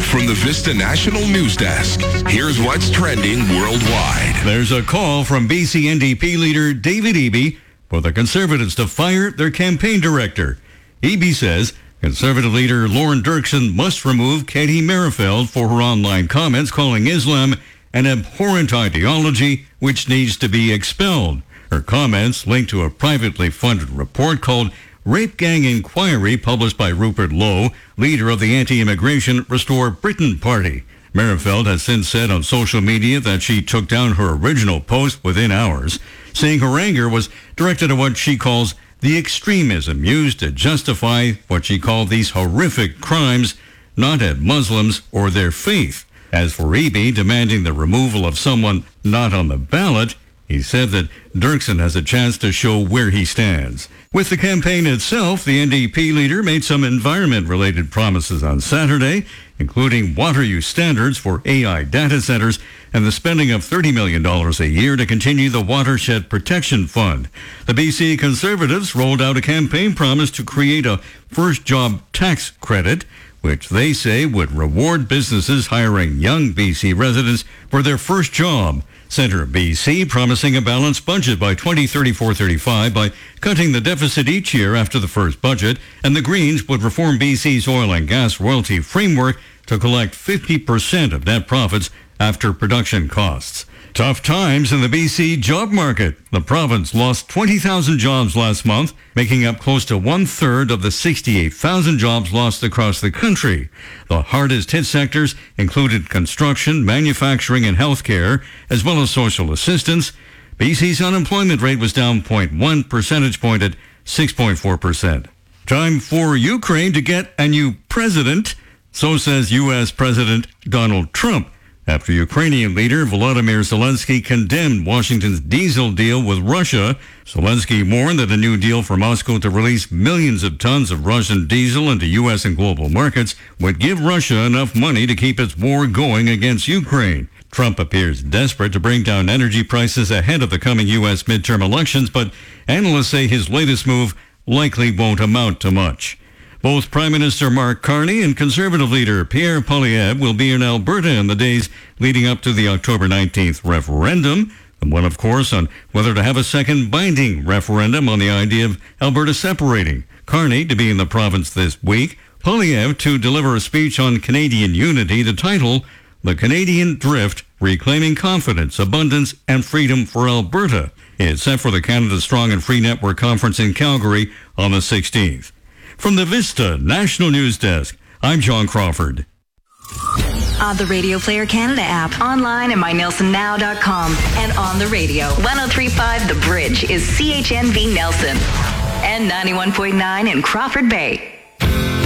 From the Vista National News Desk, here's what's trending worldwide. There's a call from BC NDP leader David Eby for the Conservatives to fire their campaign director. Eby says Conservative leader Lauren Dirksen must remove Katie Merrifield for her online comments calling Islam an abhorrent ideology which needs to be expelled. Her comments linked to a privately funded report called Rape Gang Inquiry published by Rupert Lowe, leader of the anti-immigration Restore Britain Party. Merrifield has since said on social media that she took down her original post within hours, saying her anger was directed at what she calls the extremism used to justify what she called these horrific crimes, not at Muslims or their faith. As for Eby demanding the removal of someone not on the ballot, he said that Dirksen has a chance to show where he stands. With the campaign itself, the NDP leader made some environment-related promises on Saturday, including water use standards for AI data centers and the spending of $30 million a year to continue the Watershed Protection Fund. The BC Conservatives rolled out a campaign promise to create a first job tax credit, which they say would reward businesses hiring young BC residents for their first job. Centre BC promising a balanced budget by 2034-35 by cutting the deficit each year after the first budget, and the Greens would reform BC's oil and gas royalty framework to collect 50% of net profits after production costs. Tough times in the BC job market. The province lost 20,000 jobs last month, making up close to one-third of the 68,000 jobs lost across the country. The hardest hit sectors included construction, manufacturing, and healthcare, as well as social assistance. BC's unemployment rate was down 0.1 percentage point at 6.4%. Time for Ukraine to get a new president, so says U.S. President Donald Trump, after Ukrainian leader Volodymyr Zelensky condemned Washington's diesel deal with Russia. Zelensky warned that a new deal for Moscow to release millions of tons of Russian diesel into U.S. and global markets would give Russia enough money to keep its war going against Ukraine. Trump appears desperate to bring down energy prices ahead of the coming U.S. midterm elections, but analysts say his latest move likely won't amount to much. Both Prime Minister Mark Carney and Conservative leader Pierre Poilievre will be in Alberta in the days leading up to the October 19th referendum, the one, of course, on whether to have a second binding referendum on the idea of Alberta separating. Carney to be in the province this week, Poilievre to deliver a speech on Canadian unity, the title, The Canadian Drift, Reclaiming Confidence, Abundance, and Freedom for Alberta. It's set for the Canada Strong and Free Network Conference in Calgary on the 16th. From the Vista National News Desk, I'm John Crawford. On the Radio Player Canada app, online at mynelsonnow.com, and on the radio. 103.5 The Bridge is CHNV Nelson and 91.9 in Crawford Bay.